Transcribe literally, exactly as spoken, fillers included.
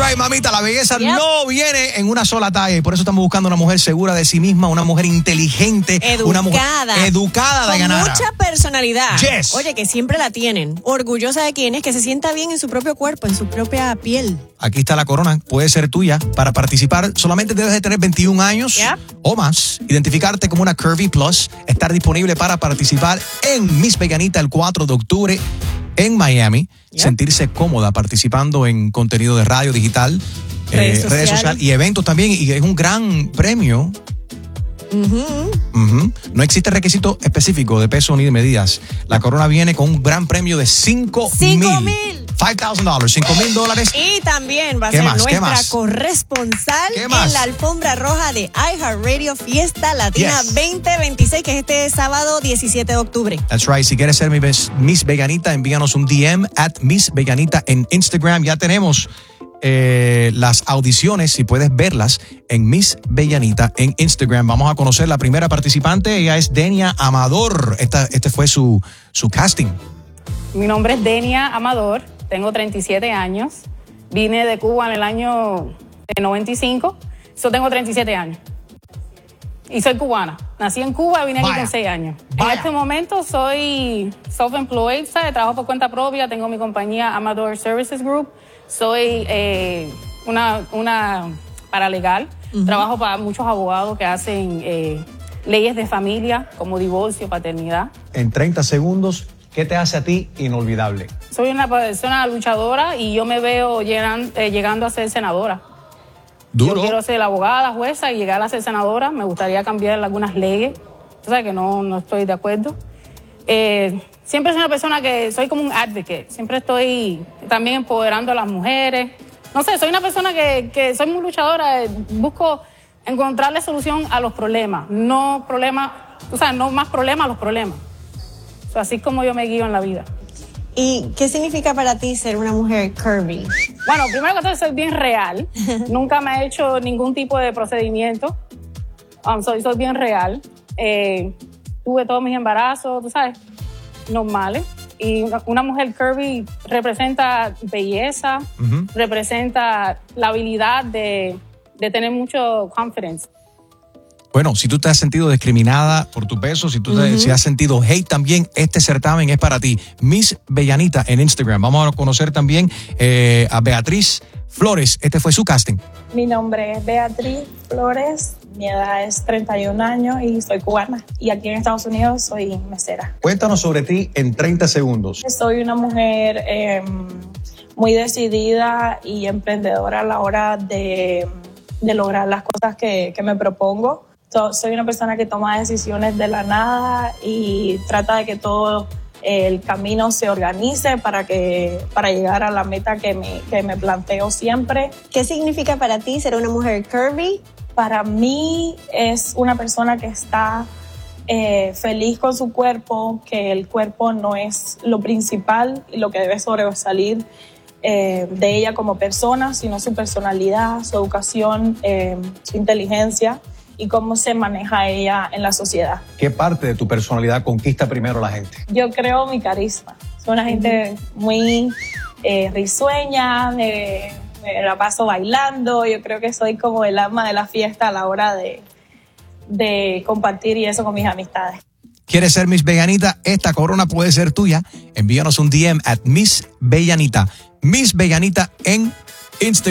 right, mamita, la belleza Yep. no viene en una sola talla y por eso estamos buscando una mujer segura de sí misma, una mujer inteligente, Educada. una mujer educada, Con Dayanara. mucha personalidad. Yes. Oye, que siempre la tienen. Orgullosa de quién es, que se sienta bien en su propio cuerpo, en su propia piel. Aquí está la corona, puede ser tuya. Para participar solamente debes de tener veintiún años Yep. o más, identificarte como una Curvy Plus, estar disponible para participar en Miss Veganita el cuatro de octubre en Miami, Yep. sentirse cómoda participando en contenido de radio digital, Redes eh, redes sociales. sociales y eventos también, y es un gran premio. Ujú. Ujú. No existe requisito específico de peso ni de medidas. La corona viene con un gran premio de cinco Cinco mil. mil. five thousand dollars, cinco mil dólares. Y también va a ¿Qué ser más? ¿Qué nuestra más? corresponsal ¿Qué más? en la alfombra roja de iHeartRadio Fiesta Latina Yes. veinte veintiséis, que es este sábado diecisiete de octubre. That's right. Si quieres ser mi Miss, Miss Veganita, envíanos un D M at Miss Veganita en Instagram. Ya tenemos eh, las audiciones, si puedes verlas en Miss Veganita en Instagram. Vamos a conocer la primera participante. Ella es Denia Amador. Esta, este fue su, su casting. Mi nombre es Denia Amador, tengo treinta y siete años, vine de Cuba en el año noventa y cinco, yo tengo treinta y siete años y soy cubana. Nací en Cuba y vine aquí Vaya. con seis años. Vaya. En este momento soy self-employed, ¿sabes? Trabajo por cuenta propia, tengo mi compañía Amador Services Group, soy eh, una, una paralegal, trabajo para muchos abogados que hacen eh, leyes de familia como divorcio, paternidad. En treinta segundos, ¿qué te hace a ti inolvidable? Soy una persona luchadora y yo me veo llegan, eh, llegando a ser senadora. Yo quiero ser abogada, jueza y llegar a ser senadora. Me gustaría cambiar algunas leyes. O sea, que no, no estoy de acuerdo. Eh, siempre soy una persona que soy como un advocate. Siempre estoy también empoderando a las mujeres. No sé, soy una persona que, que soy muy luchadora. eh, Busco encontrarle solución a los problemas. No problemas, o sea, no más problemas a los problemas. O sea, así como yo me guío en la vida. ¿Y qué significa para ti ser una mujer curvy? Bueno, primero que todo, soy bien real. Nunca me he hecho ningún tipo de procedimiento. Um, soy, soy bien real. Eh, tuve todos mis embarazos, tú sabes, normales. Y una, una mujer curvy representa belleza, Ujú. representa la habilidad de, de tener mucho confidence. Bueno, si tú te has sentido discriminada por tu peso, si tú te, si has sentido hate también, este certamen es para ti. Miss Veganita en Instagram. Vamos a conocer también eh, a Beatriz Flores. Este fue su casting. Mi nombre es Beatriz Flores, mi edad es treinta y un años y soy cubana. Y aquí en Estados Unidos soy mesera. Cuéntanos sobre ti en treinta segundos. Soy una mujer eh, muy decidida y emprendedora a la hora de, de lograr las cosas que, que me propongo. So, soy una persona que toma decisiones de la nada y trata de que todo el camino se organice para, que, para llegar a la meta que me, que me planteo siempre. ¿Qué significa para ti ser una mujer curvy? Para mí es una persona que está eh, feliz con su cuerpo, que el cuerpo no es lo principal y lo que debe sobresalir eh, de ella como persona, sino su personalidad, su educación, eh, su inteligencia y cómo se maneja ella en la sociedad. ¿Qué parte de tu personalidad conquista primero la gente? Yo creo mi carisma. Soy una gente muy eh, risueña, me, me la paso bailando. Yo creo que soy como el alma de la fiesta a la hora de, de compartir y eso con mis amistades. ¿Quieres ser Miss Veganita? Esta corona puede ser tuya. Envíanos un D M at Miss Veganita. Miss Veganita en Instagram.